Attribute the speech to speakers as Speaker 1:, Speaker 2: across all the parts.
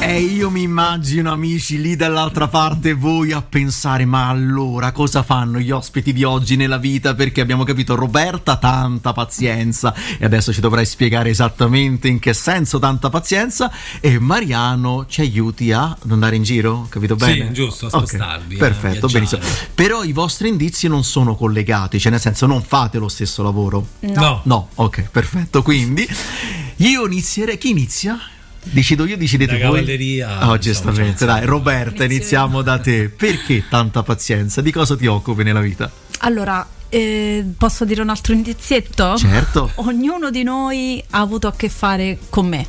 Speaker 1: E io mi immagino, amici, lì dall'altra parte, voi a pensare: ma allora cosa fanno gli ospiti di oggi nella vita? Perché abbiamo capito, Roberta, tanta pazienza, e adesso ci dovrai spiegare esattamente in che senso tanta pazienza, e Mariano ci aiuti ad andare in giro, capito bene?
Speaker 2: Sì, giusto, a spostarvi.
Speaker 1: Okay, perfetto, benissimo. Però i vostri indizi non sono collegati, cioè nel senso non fate lo stesso lavoro? No, ok, perfetto. Quindi io inizierei. Chi inizia? Decido io, decidete
Speaker 2: la
Speaker 1: voi?
Speaker 2: cavalleria.
Speaker 1: Oh, giustamente, dai, Roberta, iniziamo da te. Perché tanta pazienza? Di cosa ti occupi nella vita?
Speaker 3: Allora, posso dire un altro indizietto?
Speaker 1: Certo.
Speaker 3: Ognuno di noi ha avuto a che fare con me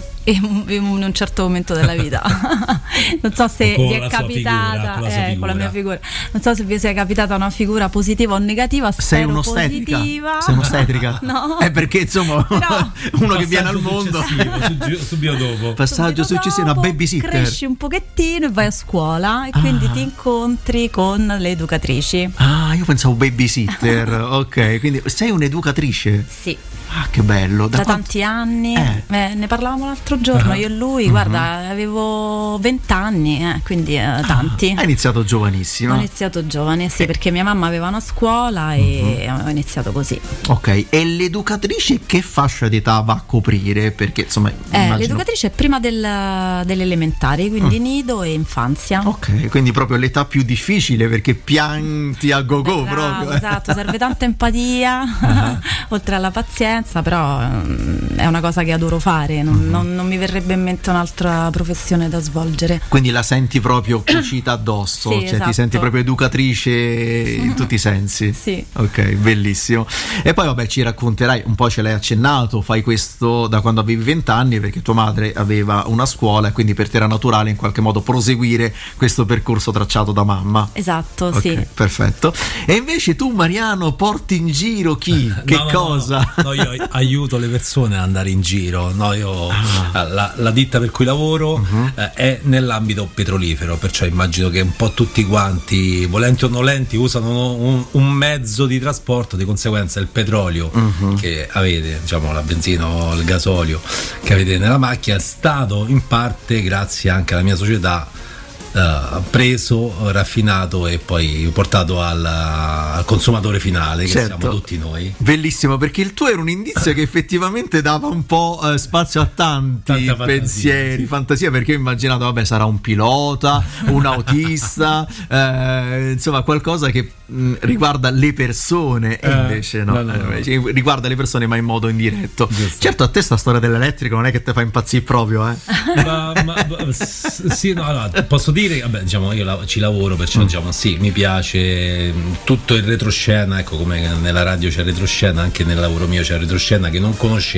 Speaker 3: in un certo momento della vita. Non so se vi è capitata con la mia figura. Non so se vi sia capitata una figura positiva o negativa.
Speaker 1: Sei un'ostetrica?
Speaker 3: Positiva.
Speaker 1: Sei un'ostetrica?
Speaker 3: No.
Speaker 1: È perché insomma uno che viene al mondo
Speaker 2: subito dopo.
Speaker 1: Passaggio successivo, una babysitter.
Speaker 3: Cresci un pochettino e vai a scuola e quindi ti incontri con le educatrici.
Speaker 1: Ah, io pensavo babysitter. Ok, quindi sei un'educatrice?
Speaker 3: Sì.
Speaker 1: Ah, che bello.
Speaker 3: Da tanti anni. Ne parlavamo l'altro giorno io e lui. Guarda, avevo 20 anni, quindi tanti.
Speaker 1: Hai iniziato giovanissima.
Speaker 3: Ho iniziato giovane, sì, perché mia mamma aveva una scuola e ho iniziato così.
Speaker 1: Ok, e l'educatrice che fascia d'età va a coprire? Perché insomma immagino...
Speaker 3: l'educatrice è prima delle elementari, quindi nido e infanzia.
Speaker 1: Ok, quindi proprio l'età più difficile, perché pianti a go-go.
Speaker 3: Bravo,
Speaker 1: proprio.
Speaker 3: Esatto, serve tanta empatia oltre alla pazienza, però è una cosa che adoro fare, non mi verrebbe in mente un'altra professione da svolgere.
Speaker 1: Quindi la senti proprio cucita addosso,
Speaker 3: sì,
Speaker 1: cioè
Speaker 3: esatto.
Speaker 1: Ti senti proprio educatrice in tutti i sensi.
Speaker 3: Sì.
Speaker 1: Ok, bellissimo. E poi vabbè, ci racconterai, un po' ce l'hai accennato, fai questo da quando avevi 20 anni perché tua madre aveva una scuola e quindi per te era naturale in qualche modo proseguire questo percorso tracciato da mamma.
Speaker 3: Esatto,
Speaker 1: okay,
Speaker 3: sì.
Speaker 1: Perfetto. E invece tu, Mariano, porti in giro chi? Che cosa?
Speaker 2: No, io aiuto le persone ad andare in giro. No, io la ditta per cui lavoro è nell'ambito petrolifero, perciò immagino che un po' tutti quanti, volenti o nolenti, usano un mezzo di trasporto, di conseguenza il petrolio che avete, diciamo la benzina o il gasolio che avete nella macchina è stato in parte grazie anche alla mia società preso, raffinato e poi portato al consumatore finale, che
Speaker 1: certo.
Speaker 2: siamo tutti noi.
Speaker 1: Bellissimo, perché il tuo era un indizio che effettivamente dava un po' spazio a tanti pensieri, fantasia, perché ho immaginato vabbè sarà un pilota, un autista, insomma qualcosa che riguarda le persone, e invece no. Riguarda le persone ma in modo indiretto. Giusto. Certo, a te sta storia dell'elettrico non è che te fa impazzire proprio,
Speaker 2: sì, no, posso dire, vabbè, diciamo io ci lavoro, perciò diciamo sì, mi piace tutto il retroscena, ecco, come nella radio c'è il retroscena, anche nel lavoro mio c'è il retroscena che non conosce